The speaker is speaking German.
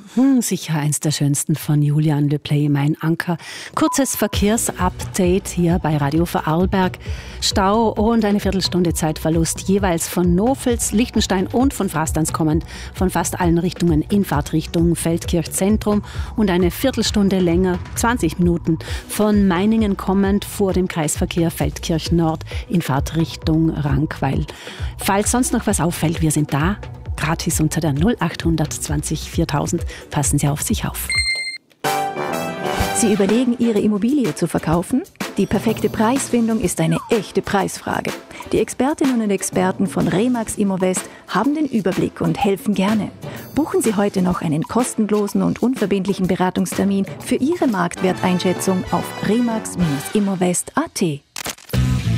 Sicher eins der schönsten von Julian Le Play, Mein Anker. Kurzes Verkehrsupdate hier bei Radio Vorarlberg. Stau und eine Viertelstunde Zeitverlust jeweils von Nofels, Liechtenstein und von Frastanz kommend von fast allen Richtungen in Fahrtrichtung Feldkirch Zentrum und eine Viertelstunde länger, 20 Minuten, von Meiningen kommend vor dem Kreisverkehr Feldkirch Nord in Fahrtrichtung Rankweil. Falls sonst noch was auffällt, wir sind da. Gratis unter der 0800 20 4000. Passen Sie auf sich auf. Sie überlegen, Ihre Immobilie zu verkaufen? Die perfekte Preisfindung ist eine echte Preisfrage. Die Expertinnen und Experten von Remax Immowest haben den Überblick und helfen gerne. Buchen Sie heute noch einen kostenlosen und unverbindlichen Beratungstermin für Ihre Marktwerteinschätzung auf remax-immowest.at.